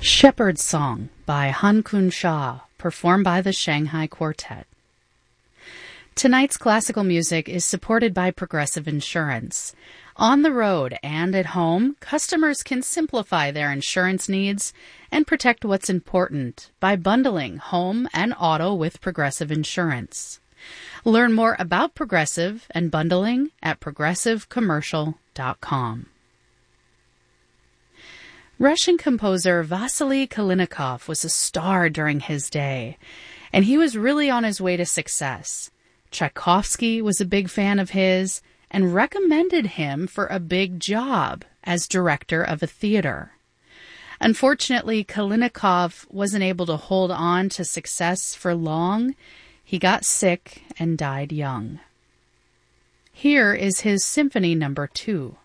Shepherd's Song by Han Kun Shah, performed by the Shanghai Quartet. Tonight's classical music is supported by Progressive Insurance. On the road and at home, customers can simplify their insurance needs and protect what's important by bundling home and auto with Progressive Insurance. Learn more about Progressive and bundling at progressivecommercial.com. Russian composer Vasily Kalinikov was a star during his day, and he was really on his way to success. Tchaikovsky was a big fan of his and recommended him for a big job as director of a theater. Unfortunately, Kalinikov wasn't able to hold on to success for long. He got sick and died young. Here is his Symphony No. 2.